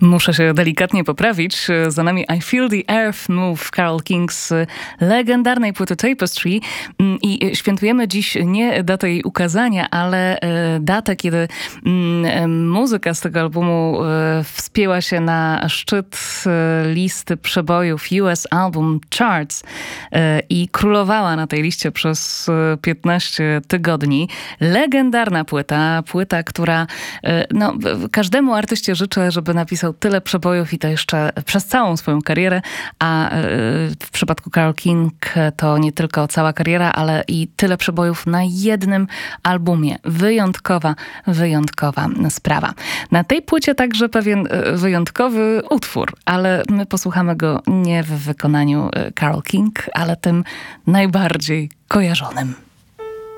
Muszę się delikatnie poprawić. Za nami I Feel the Earth Move, Carole King z legendarnej płyty Tapestry. I świętujemy dziś nie datę jej ukazania, ale datę, kiedy muzyka z tego albumu wspięła się na szczyt listy przebojów US Album Charts i królowała na tej liście przez 15 tygodni. Legendarna płyta, która każdemu artyście życzę, żeby napisał tyle przebojów i to jeszcze przez całą swoją karierę, a w przypadku Carole King to nie tylko cała kariera, ale i tyle przebojów na jednym albumie. Wyjątkowa sprawa. Na tej płycie także pewien wyjątkowy utwór, ale my posłuchamy go nie w wykonaniu Carole King, ale tym najbardziej kojarzonym.